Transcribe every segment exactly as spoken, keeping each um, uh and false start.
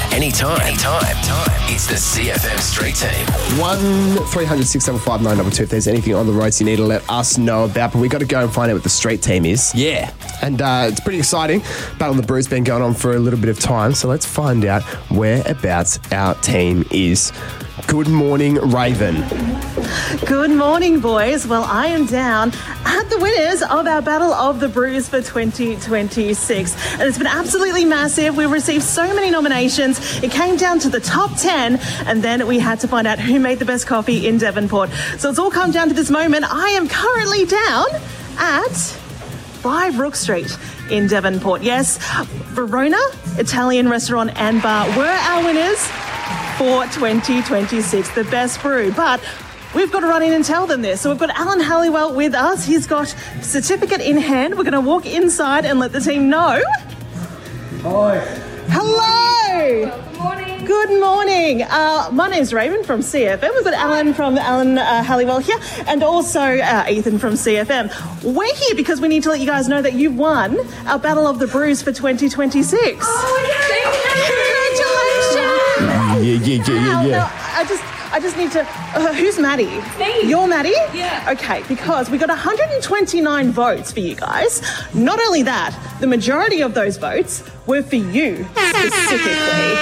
anytime. Anytime. It's the C F M Street Team. one three hundred six seven five nine two two if there's anything on the roads you need to let us know about. But we got to go and find out what the street team is. Yeah. And uh, it's pretty exciting. Battle of the Brews been going on for a little bit of time. So let's find out whereabouts our team is. Good morning, Raven. Good morning, boys. Well, I am down at the winners of our Battle of the Brews for twenty twenty-six. And it's been absolutely massive. We've received so many nominations. It came down to the top ten, and then we had to find out who made the best coffee in Devonport. So it's all come down to this moment. I am currently down at five Brook Street in Devonport. Yes, Verona Italian Restaurant and Bar were our winners for twenty twenty-six, the best brew. But we've got to run in and tell them this. So we've got Alan Halliwell with us. He's got certificate in hand. We're going to walk inside and let the team know. Hi. Hello. Good morning. Good morning. Uh, my name's Raven from C F M. We've got Alan from Alan uh, Halliwell here, and also uh, Ethan from C F M. We're here because we need to let you guys know that you've won our Battle of the Brews for twenty twenty-six. Oh, Congratulations. Yeah, yeah, yeah, yeah, yeah. No, I just, I just need to. Uh, who's Maddie? Me. You're Maddie? Yeah. Okay, because we got one hundred twenty-nine votes for you guys. Not only that, the majority of those votes were for you specifically.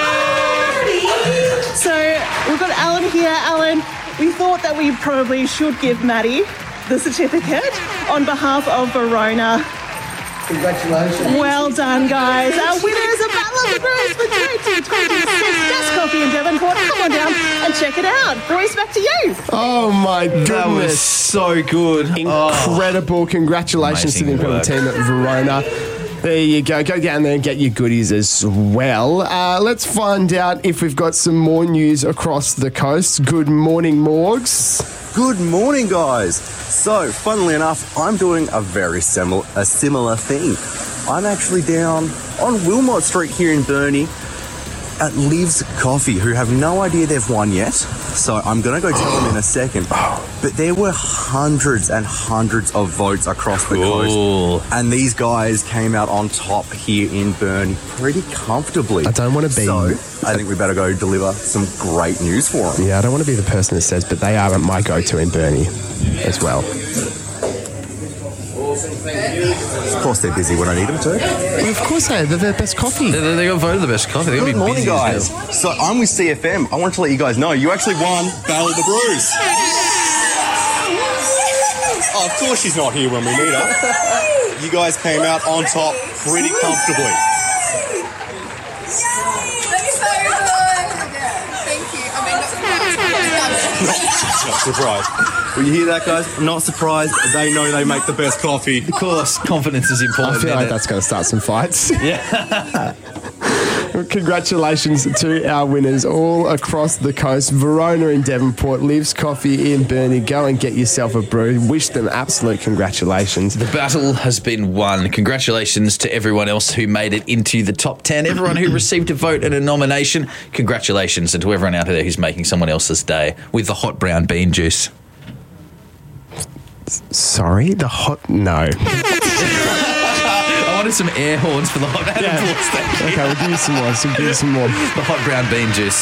So we've got Alan here. Alan, we thought that we probably should give Maddie the certificate on behalf of Verona. Congratulations. Well done, guys. Our winners of Battle of the Brews for twenty twenty-six. Best coffee in Devonport. Come on down and check it out. Royce, back to you. Oh, my goodness. That was so good. Incredible. Congratulations to the Amazing incredible work. team at Verona. There you go. Go down there and get your goodies as well. Uh, let's find out if we've got some more news across the coast. Good morning, Morgs. Good morning, guys. So, funnily enough, I'm doing a very similar, a similar thing. I'm actually down on Wilmot Street here in Burnie at Liv's Coffee, who have no idea they've won yet. So I'm going to go tell them in a second. But there were hundreds and hundreds of votes across the Cool. coast. And these guys came out on top here in Burnie pretty comfortably. I don't want to be... So I think we better go deliver some great news for them. Yeah, I don't want to be the person that says, but they are my go-to in Burnie as well. Of course they're busy when I need them to. Well, of course they are. They're the best coffee. They, they got voted the best coffee. They're Good going to be morning, busy as guys. hell. So I'm with C F M. I want to let you guys know you actually won Battle of the Brews. Oh, of course she's not here when we need her. You guys came out on top pretty comfortably. That is so good. Thank you. I mean, not surprised. Not surprised. Well, you hear that, guys? I'm not surprised. They know they make the best coffee. Of course, confidence is important. I feel isn't like it? that's going to start some fights. Yeah. Congratulations to our winners all across the coast. Verona in Devonport, Liv's Coffee in Burnie. Go and get yourself a brew. Wish them absolute congratulations. The battle has been won. Congratulations to everyone else who made it into the top ten. Everyone who received a vote and a nomination. Congratulations, and to everyone out there who's making someone else's day with the hot brown bean juice. Sorry? The hot... No. I wanted some air horns for the hot brown Yeah. juice. Okay, we'll give you some more. So give you some more. The hot brown bean juice.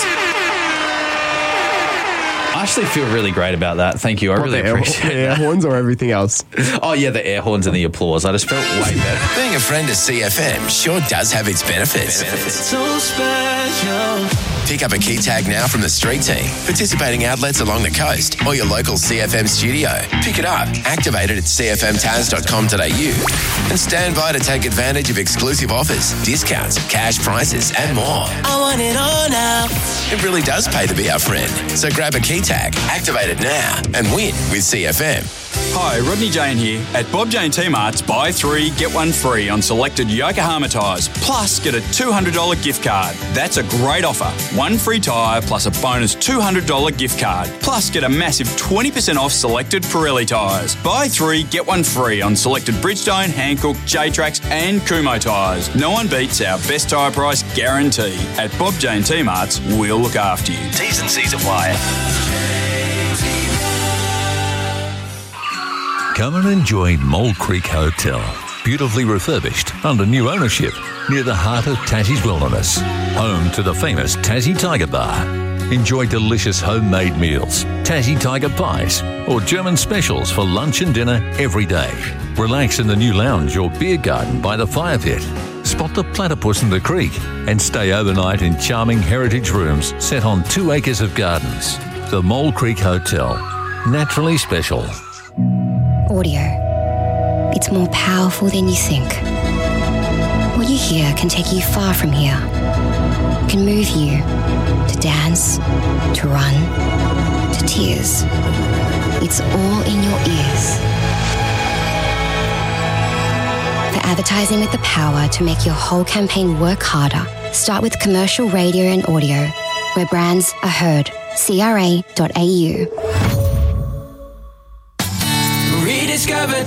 I actually feel really great about that. Thank you. I really the air, appreciate the air that. horns or everything else? Oh, yeah, the air horns and the applause. I just felt way better. Being a friend of C F M sure does have its benefits. So special. Pick up a key tag now from the street team. Participating outlets along the coast or your local C F M studio. Pick it up, activate it at c f m taz dot com dot a u and stand by to take advantage of exclusive offers, discounts, cash prizes and more. I want it all now. It really does pay to be our friend. So grab a key tag, activate it now and win with C F M. Hi, Rodney Jane here. At Bob Jane T-Mart's, buy three, get one free on selected Yokohama tyres, plus get a two hundred dollars gift card. That's a great offer. One free tyre plus a bonus two hundred dollars gift card, plus get a massive twenty percent off selected Pirelli tyres. Buy three, get one free on selected Bridgestone, Hankook, J-Trax and Kumho tyres. No one beats our best tyre price guarantee. At Bob Jane T-Mart's, we'll look after you. T's and C's apply. Come and enjoy Mole Creek Hotel. Beautifully refurbished under new ownership. near the heart of Tassie's wilderness, home to the famous Tassie Tiger Bar. Enjoy delicious homemade meals, Tassie Tiger pies, or German specials for lunch and dinner every day. Relax in the new lounge or beer garden by the fire pit. Spot the platypus in the creek and stay overnight in charming heritage rooms set on two acres of gardens. The Mole Creek Hotel. Naturally special. Audio. It's more powerful than you think. What you hear can take you far from here. It can move you to dance, to run, to tears. It's all in your ears. For advertising with the power to make your whole campaign work harder, start with commercial radio and audio, where brands are heard. C R A dot A U. Rediscover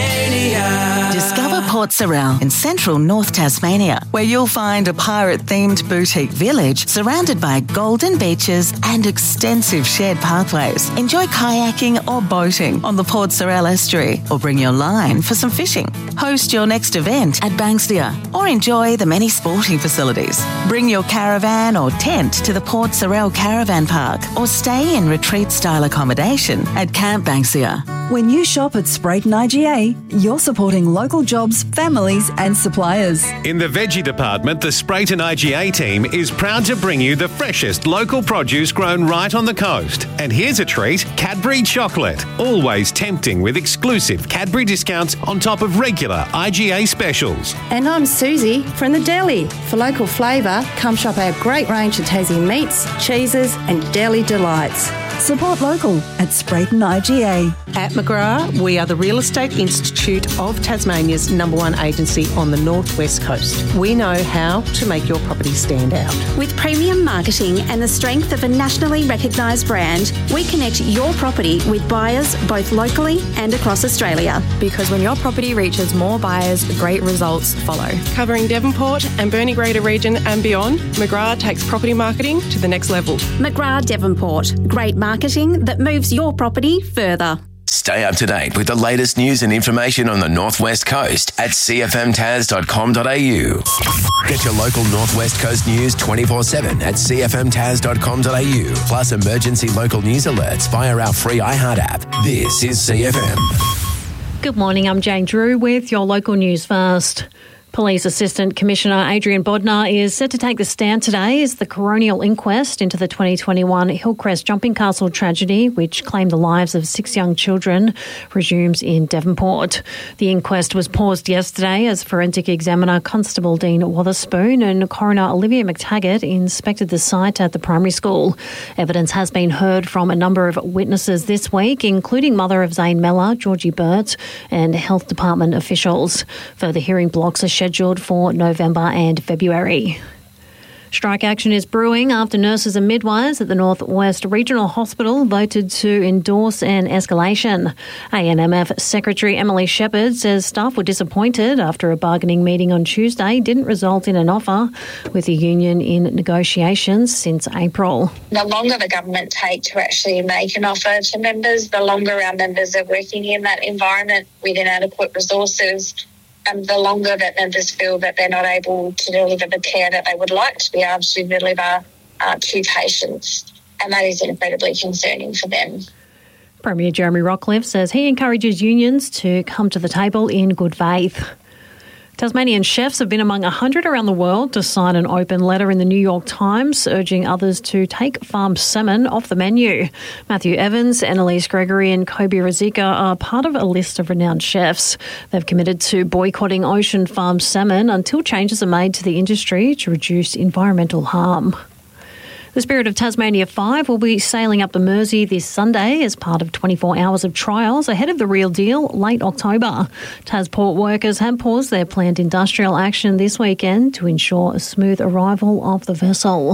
Tasmania. Discover Port Sorell in central North Tasmania, where you'll find a pirate-themed boutique village surrounded by golden beaches and extensive shared pathways. Enjoy kayaking or boating on the Port Sorell estuary, or bring your line for some fishing. Host your next event at Banksia, or enjoy the many sporting facilities. Bring your caravan or tent to the Port Sorell Caravan Park, or stay in retreat-style accommodation at Camp Banksia. When you shop at Sprayton I G A, you're supporting local jobs, families and suppliers. In the veggie department, the Sprayton I G A team is proud to bring you the freshest local produce grown right on the coast. And here's a treat, Cadbury chocolate. Always tempting with exclusive Cadbury discounts on top of regular I G A specials. And I'm Susie from the deli. For local flavour, come shop our great range of Tassie meats, cheeses and deli delights. Support local at Sprayton I G A. At McGrath, we are the Real Estate Institute of Tasmania's number one agency on the North West Coast. We know how to make your property stand out. With premium marketing and the strength of a nationally recognised brand, we connect your property with buyers both locally and across Australia. Because when your property reaches more buyers, great results follow. Covering Devonport and Burnie Greater Region and beyond, McGrath takes property marketing to the next level. McGrath Devonport. Great marketing that moves your property further. Stay up to date with the latest news and information on the Northwest Coast at c f m tas dot com dot a u. Get your local Northwest Coast news twenty-four seven at c f m tas dot com dot a u, plus emergency local news alerts via our free iHeart app. This is C F M. Good morning, I'm Jane Drew with your local news first. Police Assistant Commissioner Adrian Bodnar is set to take the stand today as the coronial inquest into the twenty twenty-one Hillcrest Jumping Castle tragedy, which claimed the lives of six young children, resumes in Devonport. The inquest was paused yesterday as Forensic Examiner Constable Dean Wotherspoon and Coroner Olivia McTaggart inspected the site at the primary school. Evidence has been heard from a number of witnesses this week, including mother of Zane Mellor, Georgie Burt, and Health Department officials. Further hearing blocks are scheduled for November and February. Strike action is brewing after nurses and midwives at the North West Regional Hospital voted to endorse an escalation. A N M F Secretary Emily Shepherd says staff were disappointed after a bargaining meeting on Tuesday didn't result in an offer, with the union in negotiations since April. The longer the government take to actually make an offer to members, the longer our members are working in that environment with inadequate resources. And the longer that members feel that they're not able to deliver the care that they would like to be able to deliver uh, to patients. And that is incredibly concerning for them. Premier Jeremy Rockliff says he encourages unions to come to the table in good faith. Tasmanian chefs have been among one hundred around the world to sign an open letter in the New York Times urging others to take farmed salmon off the menu. Matthew Evans, Annalise Gregory and Kobe Razika are part of a list of renowned chefs. They've committed to boycotting ocean farmed salmon until changes are made to the industry to reduce environmental harm. The Spirit of Tasmania five will be sailing up the Mersey this Sunday as part of twenty-four hours of trials ahead of the real deal late October. Tasport workers have paused their planned industrial action this weekend to ensure a smooth arrival of the vessel.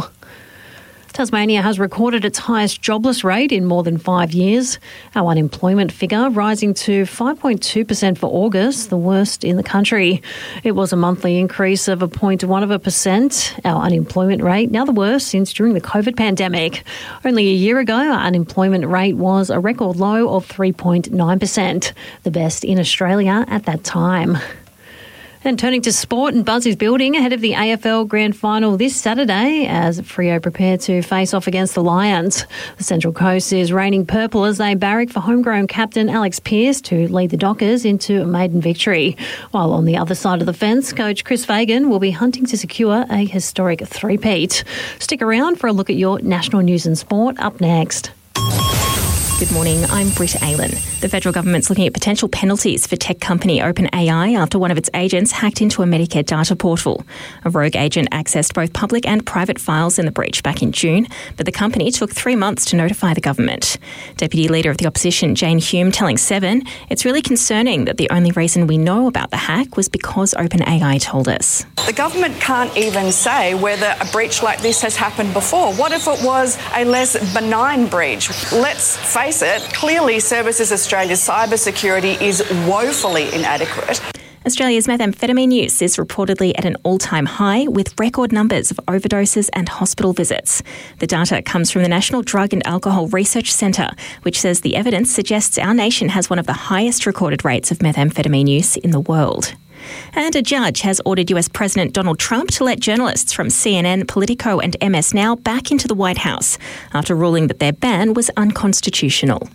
Tasmania has recorded its highest jobless rate in more than five years. Our unemployment figure rising to five point two percent for August, the worst in the country. It was a monthly increase of zero point one of a percent. Our unemployment rate now the worst since during the COVID pandemic. Only a year ago, our unemployment rate was a record low of three point nine percent, the best in Australia at that time. And turning to sport, and buzz is building ahead of the A F L Grand Final this Saturday as Freo prepare to face off against the Lions. The Central Coast is reigning purple as they barrack for homegrown captain Alex Pearce to lead the Dockers into a maiden victory. While on the other side of the fence, coach Chris Fagan will be hunting to secure a historic three-peat. Stick around for a look at your national news and sport up next. Good morning, I'm Britt Aylan. The federal government's looking at potential penalties for tech company OpenAI after one of its agents hacked into a Medicare data portal. A rogue agent accessed both public and private files in the breach back in June, but the company took three months to notify the government. Deputy Leader of the Opposition, Jane Hume, telling Seven, it's really concerning that the only reason we know about the hack was because OpenAI told us. The government can't even say whether a breach like this has happened before. What if it was a less benign breach? Let's face it, clearly Services Australia's cybersecurity is woefully inadequate. Australia's methamphetamine use is reportedly at an all-time high with record numbers of overdoses and hospital visits. The data comes from the National Drug and Alcohol Research Centre, which says the evidence suggests our nation has one of the highest recorded rates of methamphetamine use in the world. And a judge has ordered U S President Donald Trump to let journalists from C N N, Politico and M S Now back into the White House after ruling that their ban was unconstitutional.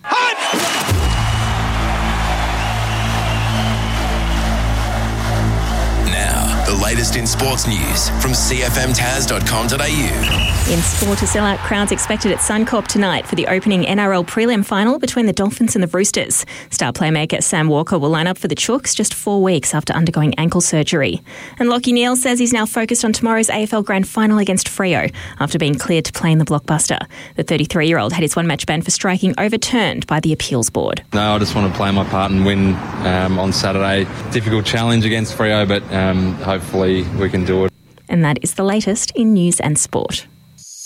Now, the latest in sports news from c f m taz dot com dot a u. In sport, a sellout crowd's expected at Suncorp tonight for the opening N R L prelim final between the Dolphins and the Roosters. Star playmaker Sam Walker will line up for the Chooks just four weeks after undergoing ankle surgery. And Lachie Neale says he's now focused on tomorrow's A F L Grand Final against Freo after being cleared to play in the Blockbuster. The thirty-three-year-old had his one-match ban for striking overturned by the appeals board. No, I just want to play my part and win um, on Saturday. Difficult challenge against Freo, but um, hopefully we can do it. And that is the latest in news and sport.